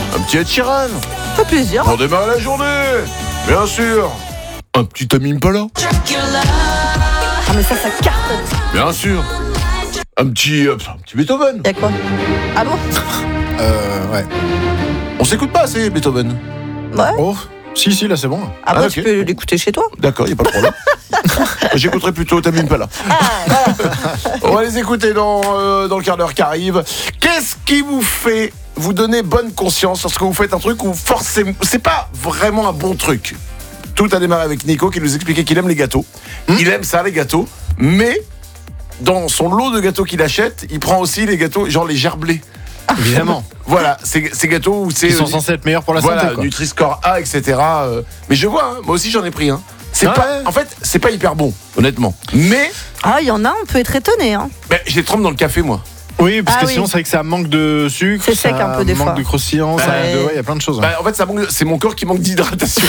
Un petit Ed Sheeran. Ça fait plaisir. Pour démarrer la journée. Bien sûr. Un petit Tame Impala. Ah mais ça cartonne. Bien sûr. Un petit Beethoven. Y'a quoi? Ah bon? Ouais. On s'écoute pas assez Beethoven. Ouais. Oh, si, là c'est bon. Ah bah ok. tu peux l'écouter chez toi. D'accord, il n'y a pas de problème. J'écouterai plutôt Tame Impala. On va les écouter dans le quart d'heure qui arrive. Qu'est-ce qui vous fait vous donner bonne conscience lorsque vous faites un truc où forcément c'est pas vraiment un bon truc? Tout a démarré avec Nico qui nous expliquait qu'il aime les gâteaux. Il aime ça, les gâteaux, mais dans son lot de gâteaux qu'il achète, il prend aussi les gâteaux, genre les gerblés. Évidemment. Voilà, ces gâteaux où c'est... Ils sont censés être meilleurs pour la voilà, santé, quoi. Nutri-Score A, etc. Mais je vois, moi aussi j'en ai pris un. En fait, c'est pas hyper bon, honnêtement. Mais Ah il y en a, on peut être étonné hein. je les trempe dans le café, moi. Oui, parce Ah que oui. sinon c'est vrai que ça manque de sucre, C'est sec ça un peu des manque fois. de croustillant, Bah, il y a plein de choses. En fait, c'est mon corps qui manque d'hydratation.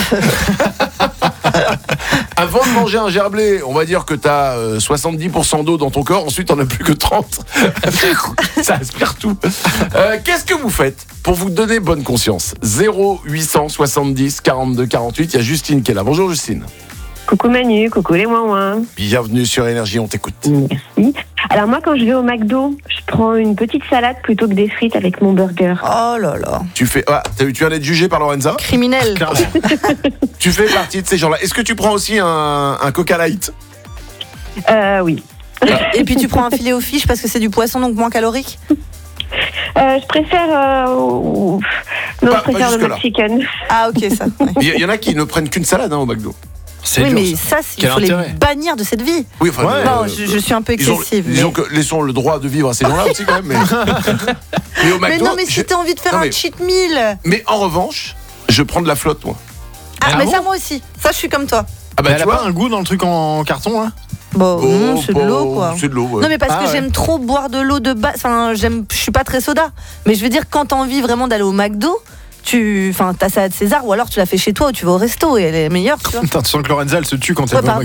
Avant de manger un gerblé, on va dire que t'as 70% d'eau dans ton corps, ensuite t'en as plus que 30. Ça aspire tout. Qu'est-ce que vous faites pour vous donner bonne conscience? 0870 42 48, il y a Justine qui est là. Bonjour Justine. Coucou Manu, coucou les ouin-ouin. Bienvenue sur Énergie, on t'écoute. Merci. Alors moi, quand je vais au McDo, je prends une petite salade plutôt que des frites avec mon burger. Oh là là. Tu viens d'être jugé par Lorenza. Criminel. Clairement. Tu fais partie de ces gens-là. Est-ce que tu prends aussi un Coca Light? Oui. Et puis tu prends un filet aux fiches parce que c'est du poisson donc moins calorique. Je préfère... Non, Pas je préfère le jusque-là. McChicken. Ah ok ça. Ouais. Il y en a qui ne prennent qu'une salade au McDo. C'est Oui dur, mais ça. ça il Quel faut les intérêt? bannir de cette vie. Oui, enfin, Ouais. Non je suis un peu excessive. Disons que laissons le droit de vivre à ces gens-là aussi quand même. Mais au Mais McDo, non mais si t'as envie de faire Non, un mais- cheat meal. mais en revanche, je prends de la flotte, moi. Ah, Ah mais bon ça moi aussi. Ça je suis comme toi. Ah Mais elle tu a vois. pas un goût dans le truc en carton là? Bon, c'est de l'eau quoi. C'est de l'eau, ouais. Non mais parce Ah, que ouais. j'aime trop boire de l'eau de base. Enfin, je suis pas très soda. Mais je veux dire, quand t'as envie vraiment d'aller au McDo, t'as salade César ou alors tu la fais chez toi ou tu vas au resto et elle est meilleure, tu vois. Putain, tu sens que Lorenza elle se tue quand Ouais, elle va au pardon,